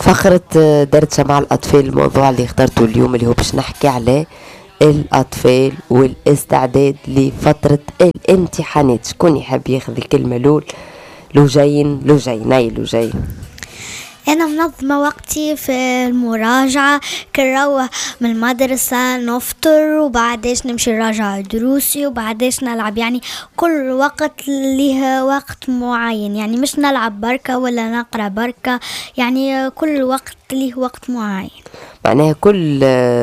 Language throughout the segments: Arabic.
فقرة دردشة مع الأطفال. الموضوع اللي اخترته اليوم اللي هو باش نحكي عليه الأطفال والاستعداد لفترة الامتحانات. شكون يحب ياخذ الكلمة؟ لوجين. أنا منظمة وقتي في المراجعة، كنروح من المدرسة نفطر وبعديش نمشي نراجع دروسي وبعديش نلعب. يعني كل وقت ليه وقت معين، يعني مش نلعب بركة ولا نقرأ بركة، يعني كل وقت ليه وقت معين. معناها كل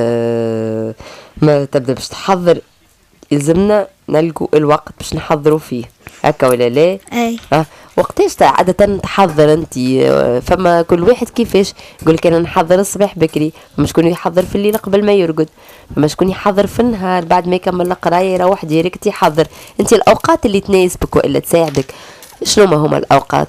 ما تبدأ باش تحضر يلزمنا نلقوا الوقت باش نحضروا فيه، هكا ولا لا؟ أي. وقتاش عادة تحضر انت؟ فما كل واحد كيفاش يقولك انا نحضر الصباح بكري، فما شكون يحضر في الليل قبل ما يرقد، فما شكون يحضر في النهار بعد ما يكمل القرايه يروح ديريكت يحضر. انت الاوقات اللي تناسبك والا تساعدك شنو ما هما الاوقات؟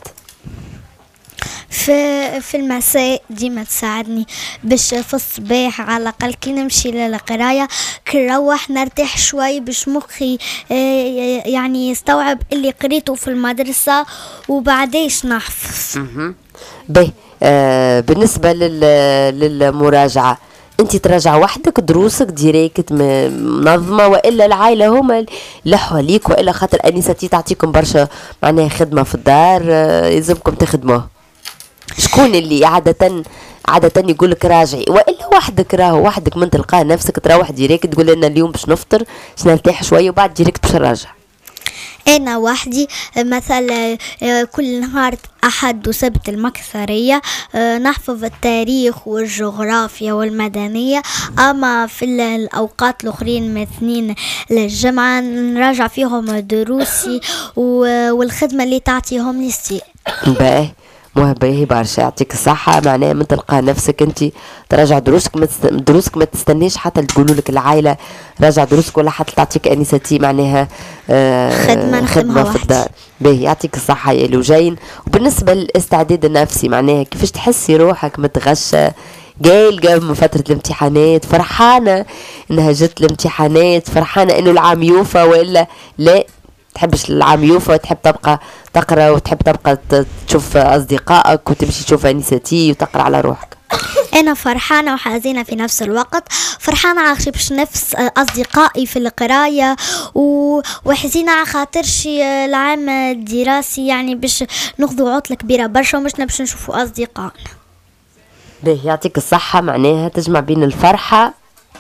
في المساء ديما تساعدني، باش في الصباح على الاقل كي نمشي للقرايه كنروح نرتاح شوي باش مخي يعني يستوعب اللي قريته في المدرسه وبعديش نحفظ. باهي. بالنسبه للمراجعه، انت تراجع وحدك دروسك ديريكت منظمه والا العائله هما اللي حواليك، والا خاطر انيستي تعطيكم برشا معناها خدمه في الدار يلزمكم تخدموها؟ شكون اللي عادة يقول لك راجعي؟ والا وحدك وحدك من تلقاه نفسك تروح ديريكت تقول لنا اليوم باش نفطر باش نرتاح شويه وبعد ديريكت باش نراجع؟ أنا وحدي مثلا كل نهار أحد وسبت المكثرية نحفظ التاريخ والجغرافيا والمدنية، أما في الأوقات الأخرين من الاثنين للجمعة نراجع فيهم دروسي والخدمة اللي تعطيهم لي. باهي باهي برشا، يعطيك الصحة. معناها من تلقى نفسك انت تراجع دروسك ما تستنيش حتى تقولوا لك العائلة راجع دروسك ولا حتى تعطيك انيساتي معناها خدمة في الدار. باهي يعطيك الصحة يا لوجين. وبالنسبة للاستعداد النفسي معناها كيفاش تحسي روحك متغشة قال من فترة الامتحانات؟ فرحانة انها جت الامتحانات؟ فرحانة انه العام يوفى ولا لا تحبش العام يوفى وتحب تبقى تقرأ وتحب تبقى تشوف أصدقائك وتمشي تشوف أنيستي وتقرأ على روحك؟ أنا فرحانة وحزينة في نفس الوقت. فرحانة على باش نفس أصدقائي في القراية وحزينة على خاطرش العام الدراسي يعني باش ناخذوا عطلة كبيرة برشا ومش باش نشوفوا أصدقائنا. باهي يعطيك الصحة. معناها تجمع بين الفرحة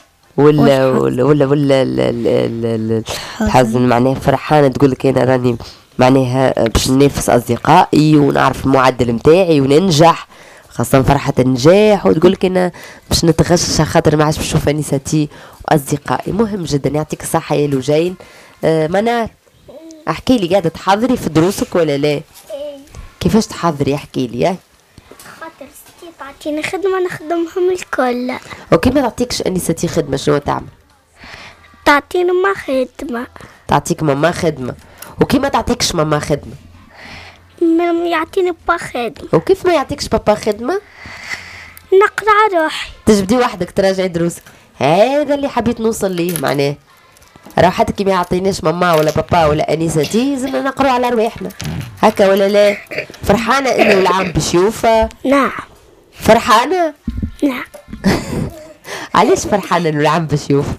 ولا الحزن. معناها فرحانة تقول لك انا راني معناها باش ننافس اصدقائي ونعرف المعدل متاعي وننجح، خاصة فرحة النجاح، وتقول لك انا باش نتغشش خاطر ما عادش باش نشوف انيساتي واصدقائي. مهم جدا. يعطيك الصحة يا لوجين. منار احكي لي، قاعدة تحضري في دروسك ولا لا؟ كيفاش تحضري؟ احكي لي. خاطر ستي تعطيني خدمة نخدمهم الكل. اوكي ما تعطيكش انيساتي خدمة شنو تعمل؟ تعطيني ما خدمة. تعطيك ماما خدمة. وكي ما تعطيكش ماما خدمة؟ يعطيني بابا خدمة. وكيف ما يعطيكش بابا خدمة؟ نقرأ روحي. تجبدي وحدك تراجعي دروسك. هذا اللي حبيت نوصل ليه. معناه راه حتى كي ما يعطيناش ماما ولا بابا ولا انيستي لازمنا نقرأ على رواحنا، هكا ولا لا؟ فرحانة انه العام باش يوفى؟ نعم. فرحانة؟ نعم. علاش فرحانة انه العام باش يوفى؟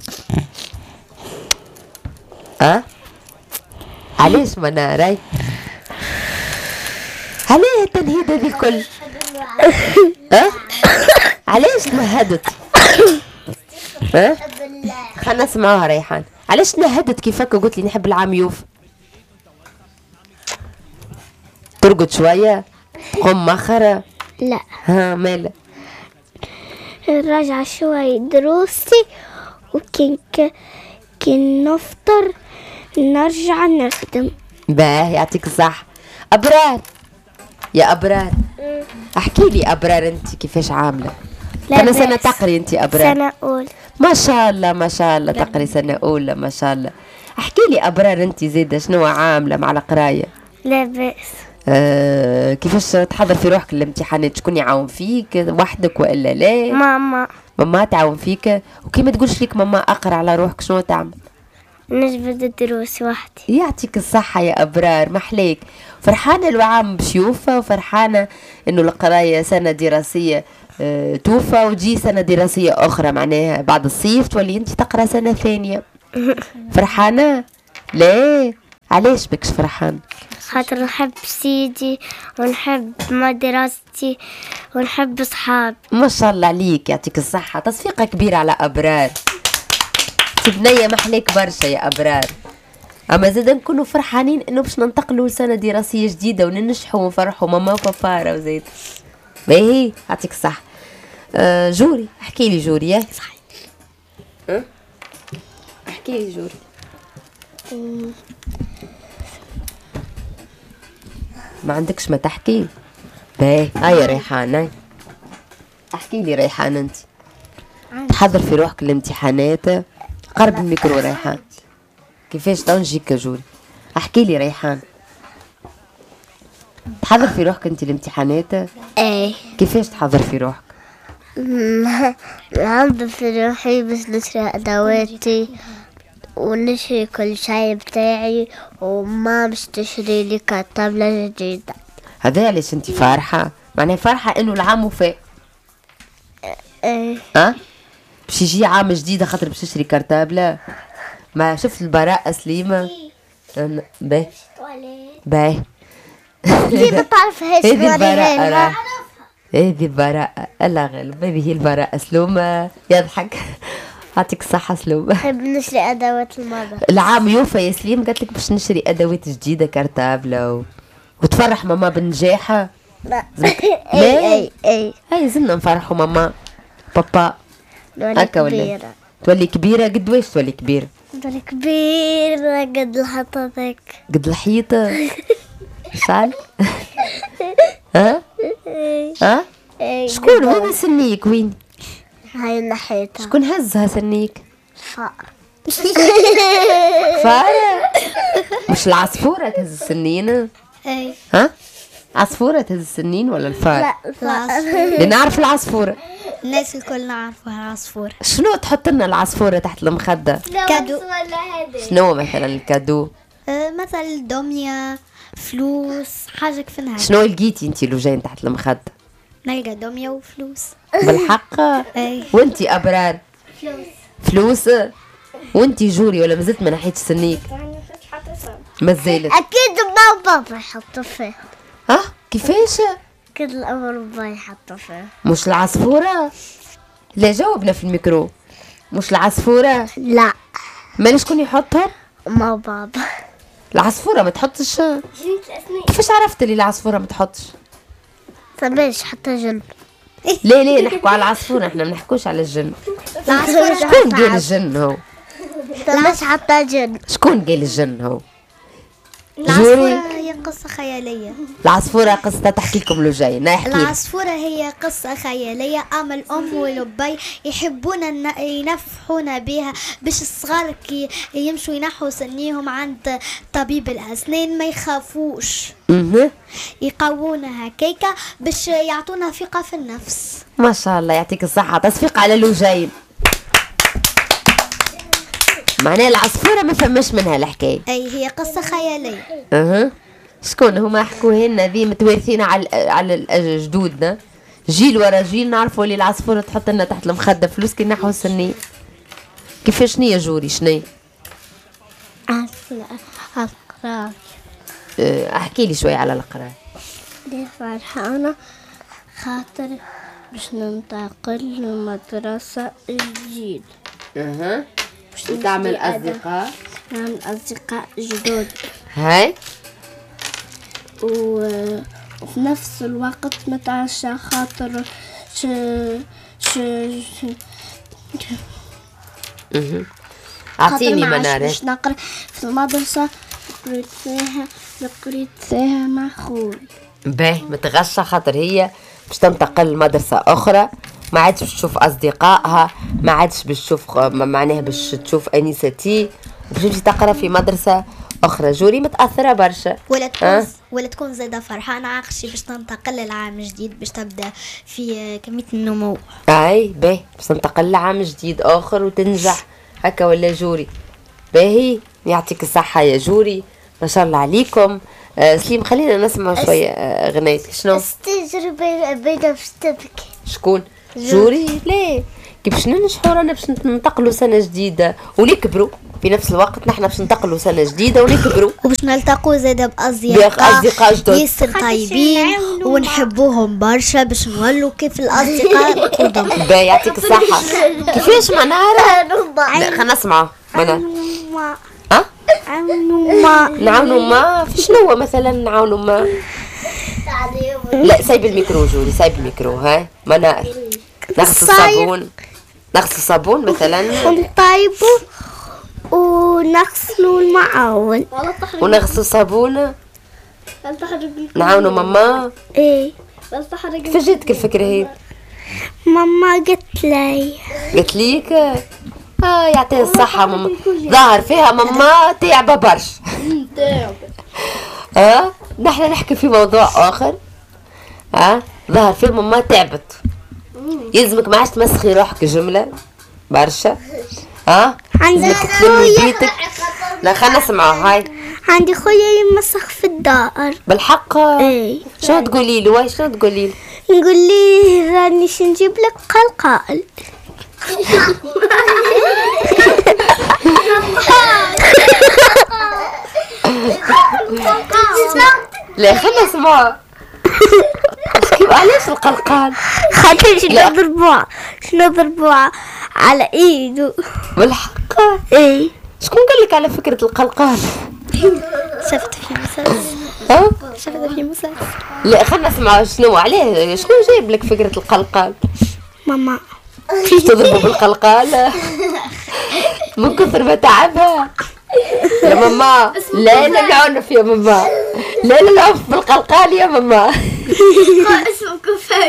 علاش مناراي؟ علاه التنهيد هذه الكل؟ علاش تنهدت؟ خلنا نسمعوها ريحان. علاش تنهدت كيفك قلت لي نحب العام يوفى؟ ترقد شوية؟ تقوم مخرة؟ لا. مالا؟ نراجع شوي دروسي وكي نفطر نرجع نخدم. باه يعطيك الصح. أبرار يا أبرار، احكي لي أبرار انت كيفاش عاملة؟ كم سنة تقري انت أبرار؟ سنة أولى. ما شاء الله ما شاء الله تقري سنة أولى ما شاء الله. احكي لي أبرار انت زيادة شنو عاملة مع القراية؟ لا بأس. كيفاش تحضر في روحك الامتحانات؟ شكون يعاون فيك؟ وحدك والا لا؟ ماما تعاون فيك؟ وكيما تقولش ليك ماما اقرا على روحك شنو تعمل؟ نجبد الدروس وحدي. يعطيك الصحة يا أبرار. محليك فرحانة العام باش يوفى وفرحانة إنه القراية سنة دراسية توفى وتجي سنة دراسية أخرى، معناها بعد الصيف تولي أنت تقرأ سنة ثانية. فرحانة؟ لا، علاش بكش فرحان؟ خاطر نحب سيدي ونحب مدرستي ونحب صحابي. ما شاء الله عليك، يعطيك الصحة. تصفيقة كبيرة على أبرار، بنية محليك برشا يا أبرار. أما زاد نكونوا فرحانين إنه باش ننتقلوا لسنة دراسية جديدة وننجحوا ونفرحوا ماما وبابا وزيد. باهي يعطيك الصحة. جوري احكي لي جوري. يا صحيح احكي لي جوري. ما عندكش ما تحكي؟ باهي هيا ريحان، هاي احكي لي ريحان. انت تحضر في روحك الامتحانات؟ قرب الميكرو ريحان. كيفاش تو نجيك جوري؟ احكي لي ريحان، تحضر في روحك انت الامتحانات؟ ايه كيفاش تحضر في روحك؟ نحضر في روحي باش نشري ادواتي ونشري كل شيء بتاعي، وما باش تشري لي كطابلة جديدة. هذا علاش انت فرحة؟ معناها فرحة انه العام وفاء. ايه باش يجي عام جديد خاطر باش تشري كارتابلة. ما شفت البراءة سليمة؟ باهي باهي. دي ما تعرفهاش. هذه البراءة، هذه البراءة. الله غالب، هذه هي البراءة. سلومة يضحك. يعطيك الصحة سلومة. نحب نشري ادوات المطبخ. العام يوفى يا سليم، قالت لك باش نشري ادوات جديدة كارتابلة وتفرح ماما بنجاحها. لا اي هاي زلنا نفرحوا ماما بابا. هكا ولا تولي كبيرة؟ قد واش تولي كبيرة؟ تولي كبيرة قد الحيطة ذاك. قد الحيطة؟ شعل؟ ها شكون هذا سنيك؟ وين هاي الحيطة؟ شكون هزها سنيك؟ فار. فارة؟ مش العصفورة تهز السنين؟ اي ها عصفورة تهز السنين ولا الفار؟ لا العصفورة. لأن نعرف العصفورة. الناس الكل نعرفها العصفورة. شنو تحط لنا العصفورة تحت المخدة؟ كادو. شنو مثلا الكادو؟ مثلا دمية، فلوس، حاجة كفنها. شنو لقيتي انتي لو جايين تحت المخدة؟ نلقى دمية وفلوس. بالحق؟ اي وانتي أبرار؟ فلوس. وانتي جوري ولا مازلت ما نحيتش سنيك؟ مازالت. اكيد بابا يحطوا فيه. كيفاش؟ اكيد الامر بابا يحطوا فيه. مش العصفورة؟ لا جاوبنا في الميكرو. مش العصفورة؟ لا مالي شكون يحطهم؟ ما بابا. العصفورة ما تحطش؟ كيفاش عرفت اللي العصفورة ما تحطش؟ سماش حتى جن. لا نحكوا على العصفورة، احنا ما نحكوش على الجن. العصفورة شكون قال الجن هو؟ سماش حتى جن. شكون قال الجن هو؟ العصفورة هي قصة خيالية. العصفورة قصتها تحكي لكم لو جاي. نحكي العصفورة هي قصة خيالية. أما الأم والأبي يحبون ينفحون بها باش الصغار كي يمشوا ينحوا سنيهم عند طبيب الأسنان ما يخافوش. يقوونها هكاكا باش يعطونا ثقة في النفس. ما شاء الله يعطيك الصحة. تصفيق على لو جاي. معناها العصفورة ما فماش منها الحكاية. أي هي قصة خيالية. شكون هما حكوها لنا؟ ذي متوارثين على جدودنا، جيل ورا جيل نعرفوا اللي العصفورة تحط لنا تحت المخدة فلوس كي نحو السنين. كيفاش شنيا جوري شنيا؟ القراءة. احكي لي شوي على القراءة. دي فرحانة خاطر باش ننتقل لمدرسة جديد. تعمل أصدقاء. نعمل أصدقاء جدد. هاي وفي نفس الوقت نتعشى خاطر أعطيني خاطر منارات. باش نقرا في المدرسة قريت فيها مع خوي. باهي متغشة خاطر هي باش تنتقل لمدرسة أخرى، ما عادش باش تشوف أصدقائها، ما عادش باش تشوف معناها باش تشوف أنيستي، باش تمشي تقرا في مدرسة أخرى. جوري متأثرة برشا. ولا تكون زادة فرحانة عاقشي باش تنتقل للعام جديد باش تبدأ في كمية النمو. أي باهي باش تنتقل لعام جديد آخر وتنجح هكا ولا جوري؟ باهي يعطيك الصحة يا جوري، ما شاء الله عليكم. سليم خلينا نسمع شوية غنايتك. شنو؟ استجربة بيضة باش تبكي. شكون؟ جوري. ليه كي باش ننجحوا رانا باش ننتقلوا سنه جديده ونكبروا في نفس الوقت. نحن باش ننتقلوا سنه جديده ونكبروا وباش نلتقوا زاده بأصدقاء جدد ياسر طيبين ونحبوهم برشا باش نولوا كيف الأصدقاء القدم. باهي يعطيك الصحة. كيفاش معناها؟ لا خلينا نسمعوا معناها. نعاونوا ما في شنو مثلا نعاونوا ما. لا سايب الميكرو جوري، سايب الميكرو. هاي ما نعرف. نغسل الصابون مثلا ونطيبوا ونغسلوا المعاون ونغسل صابون. نعاونوا ماما. ايه كيفاش جاتك الفكرة هي؟ ماما قالت ليك يعطيها الصحة ماما. ظاهر فيها ماما تعبة برشا. نحن نحكي في موضوع آخر. ظاهر فيه ماما تعبت. يلزمك ما عادش تمسخي روحك جملة برشا. عندك تلمي بيتك. لا خلنا نسمعوا. هاي عندي خويا يمسخ في الدار. بالحق؟ ايه. شنو تقولي له؟ واي شنو تقولي له؟ نقول لي راني نجيب لك قلقال. لا خلنا نسمعوا. علاش القلقال؟ خاطر شنو ضربوها على ايده. بالحق؟ ايه. شكون قال لك على فكرة القلقال؟ شفت في مسلسل. لا خلنا نسمعوا شنو عليه. شنو جايب لك فكرة القلقال؟ ماما تضربوا بالقلقال من كثر ما تعبها يا ماما. لا العنف يا ماما، لا العنف بالقلقال يا ماما. اسمه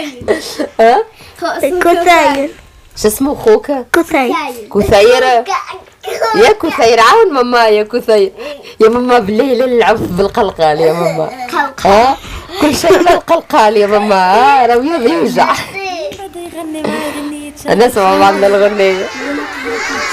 كثير. شو اسمه خوك؟ كثير. يا كثير عاون ماما يا كثير. يا ماما بالليل العنف بالقلقال يا ماما. كل شيء بالقلقال يا ماما. راه يوجع. انا اسمع معنا الغنية.